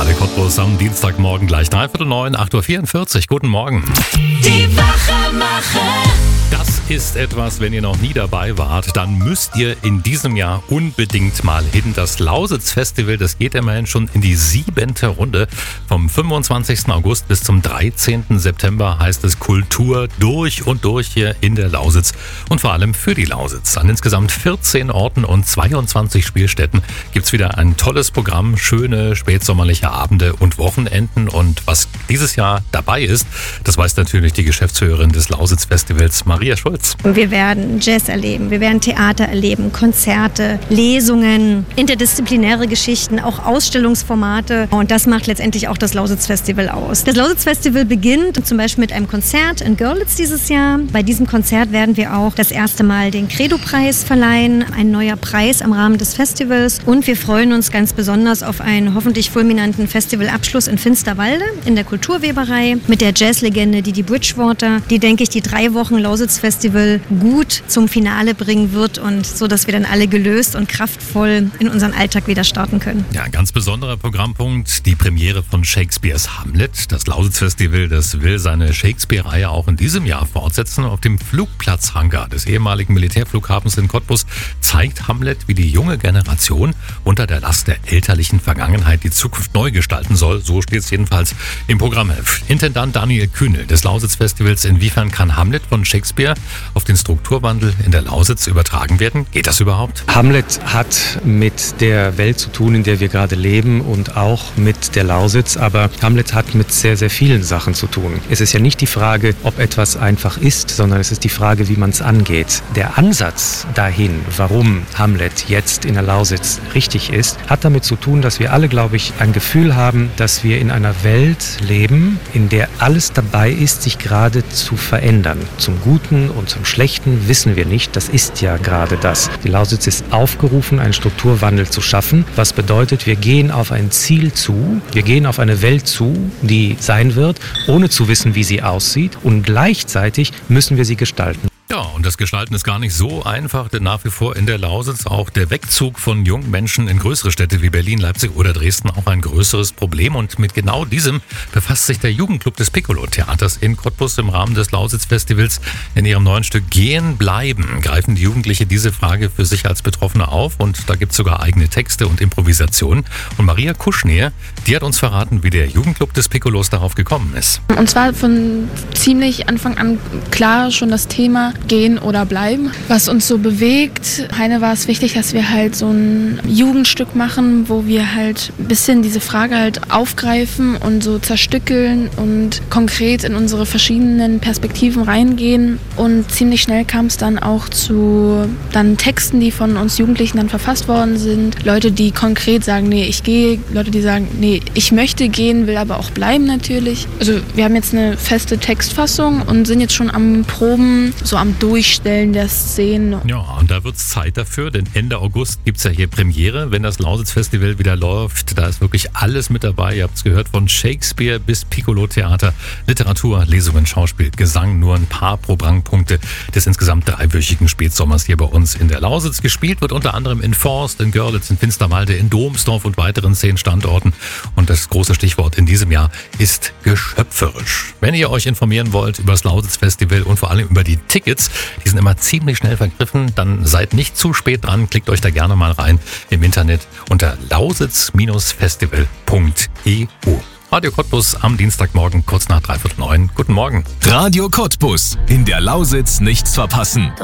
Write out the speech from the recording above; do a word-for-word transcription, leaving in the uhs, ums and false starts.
Radio Cottbus am Dienstagmorgen gleich dreiviertel neun, acht Uhr vierundvierzig. Guten Morgen. Die Wachermacher. Das ist etwas, wenn ihr noch nie dabei wart, dann müsst ihr in diesem Jahr unbedingt mal hin. Das Lausitz-Festival, das geht immerhin schon in die siebente Runde. Vom fünfundzwanzigsten August bis zum dreizehnten September heißt es Kultur durch und durch hier in der Lausitz und vor allem für die Lausitz. An insgesamt vierzehn Orten und zweiundzwanzig Spielstätten gibt's wieder ein tolles Programm, schöne spätsommerliche Abende und Wochenenden. Und was dieses Jahr dabei ist, das weiß natürlich die Geschäftsführerin des Lausitz-Festivals, Maria Schulz. Wir werden Jazz erleben, wir werden Theater erleben, Konzerte, Lesungen, interdisziplinäre Geschichten, auch Ausstellungsformate. Und das macht letztendlich auch das Lausitz-Festival aus. Das Lausitz-Festival beginnt zum Beispiel mit einem Konzert in Görlitz dieses Jahr. Bei diesem Konzert werden wir auch das erste Mal den Credo-Preis verleihen, ein neuer Preis im Rahmen des Festivals. Und wir freuen uns ganz besonders auf einen hoffentlich fulminanten Festivalabschluss in Finsterwalde in der Kulturweberei mit der Jazzlegende Didi Bridgewater, die, denke ich, die drei Wochen Lausitz-Festival gut zum Finale bringen wird und so, dass wir dann alle gelöst und kraftvoll in unseren Alltag wieder starten können. Ja, ein ganz besonderer Programmpunkt, die Premiere von Shakespeares Hamlet. Das Lausitz-Festival, das will seine Shakespeare-Reihe auch in diesem Jahr fortsetzen. Auf dem Flugplatzhangar des ehemaligen Militärflughafens in Cottbus zeigt Hamlet, wie die junge Generation unter der Last der elterlichen Vergangenheit die Zukunft neu gestalten soll. So steht es jedenfalls im Programmheft. Intendant Daniel Kühnel des Lausitz-Festivals, inwiefern kann Hamlet von Shakespeare auf den Strukturwandel in der Lausitz übertragen werden? Geht das überhaupt? Hamlet hat mit der Welt zu tun, in der wir gerade leben und auch mit der Lausitz, aber Hamlet hat mit sehr, sehr vielen Sachen zu tun. Es ist ja nicht die Frage, ob etwas einfach ist, sondern es ist die Frage, wie man es angeht. Der Ansatz dahin, warum Hamlet jetzt in der Lausitz richtig ist, hat damit zu tun, dass wir alle, glaube ich, ein Gefühl haben, dass wir in einer Welt leben, in der alles dabei ist, sich gerade zu verändern. Zum Guten und zum Schlechten wissen wir nicht. Das ist ja gerade das. Die Lausitz ist aufgerufen, einen Strukturwandel zu schaffen, was bedeutet, wir gehen auf ein Ziel zu, wir gehen auf eine Welt zu, die sein wird, ohne zu wissen, wie sie aussieht, und gleichzeitig müssen wir sie gestalten. Ja, und das Gestalten ist gar nicht so einfach, denn nach wie vor in der Lausitz auch der Wegzug von jungen Menschen in größere Städte wie Berlin, Leipzig oder Dresden auch ein größeres Problem. Und mit genau diesem befasst sich der Jugendclub des Piccolo-Theaters in Cottbus im Rahmen des Lausitz-Festivals. In ihrem neuen Stück Gehen, Bleiben greifen die Jugendliche diese Frage für sich als Betroffene auf. Und da gibt es sogar eigene Texte und Improvisationen. Und Maria Kuschner, die hat uns verraten, wie der Jugendclub des Piccolos darauf gekommen ist. Und zwar von ziemlich Anfang an klar schon das Thema Gehen oder Bleiben, was uns so bewegt. Heine war es wichtig, dass wir halt so ein Jugendstück machen, wo wir halt ein bisschen diese Frage halt aufgreifen und so zerstückeln und konkret in unsere verschiedenen Perspektiven reingehen. Und ziemlich schnell kam es dann auch zu dann Texten, die von uns Jugendlichen dann verfasst worden sind. Leute, die konkret sagen, nee, ich gehe. Leute, die sagen, nee, ich möchte gehen, will aber auch bleiben natürlich. Also wir haben jetzt eine feste Textfassung und sind jetzt schon am Proben, so am Durchstellen der Szenen. Ja, und da wird es Zeit dafür, denn Ende August gibt es ja hier Premiere, wenn das Lausitz-Festival wieder läuft. Da ist wirklich alles mit dabei. Ihr habt es gehört, von Shakespeare bis Piccolo-Theater, Literatur, Lesungen, Schauspiel, Gesang, nur ein paar Programmpunkte des insgesamt dreiwöchigen Spätsommers hier bei uns in der Lausitz. Gespielt wird unter anderem in Forst, in Görlitz, in Finsterwalde, in Domsdorf und weiteren zehn Standorten. Und das große Stichwort in diesem Jahr ist geschöpferisch. Wenn ihr euch informieren wollt über das Lausitz-Festival und vor allem über die Tickets, die sind immer ziemlich schnell vergriffen, dann seid nicht zu spät dran, klickt euch da gerne mal rein im Internet unter lausitz Festival punkt e u. Radio Cottbus am Dienstagmorgen kurz nach dreiviertel neun. Guten Morgen. Radio Cottbus. In der Lausitz nichts verpassen.